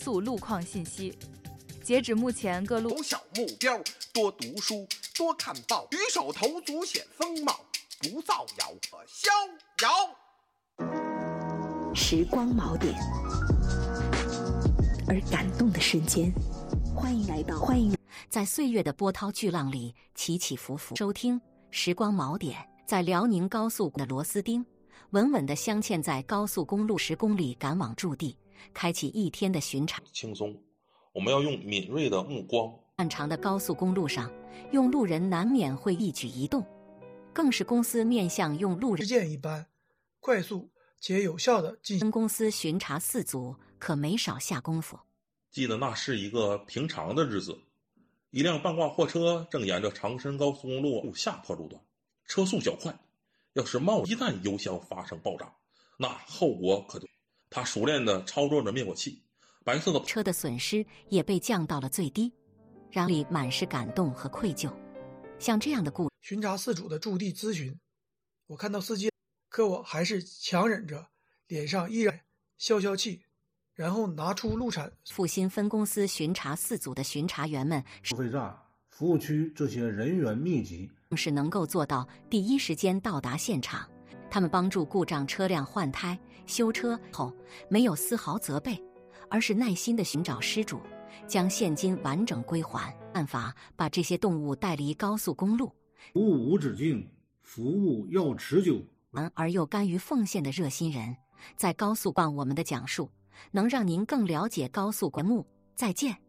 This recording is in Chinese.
速路况信息。截止目前，各路有小目标，多读书，多看报，举手投足显风貌，不造谣，逍遥。 时光锚点，而感动的瞬间。欢迎在岁月的波涛巨浪里起起伏伏。收听时光锚点，在辽宁高速的螺丝钉，稳稳地镶嵌在高速公路10公里赶往驻地，开启一天的巡查。 轻松，我们要用敏锐的目光。 漫长的高速公路上，用路人难免会一举一动，更是公司面向用路人实践一般，快速且有效地进行。 公司巡查4组可没少下功夫。 记得那是一个平常的日子，一辆半挂货车正沿着长深高速公路下坡路段，车速较快，要是一旦油箱发生爆炸，那后果可就……他熟练地操作着灭火器，白色的车的损失也被降到了最低，让里满是感动和愧疚。像这样的故巡查4组的驻地咨询，我看到司机，可我还是强忍着，脸上依然消气，然后拿出路铲。 阜新分公司巡查4组的巡查员们， 收费站、服务区这些人员密集， 是能够做到第一时间到达现场。他们帮助故障车辆换胎、修车后，没有丝毫责备，而是耐心地寻找失主，将现金完整归还，办法把这些动物带离高速公路。 服务无止境，服务要持久。 而又甘于奉献的热心人，在高速上我们的讲述，能让您更了解高速节目。再见。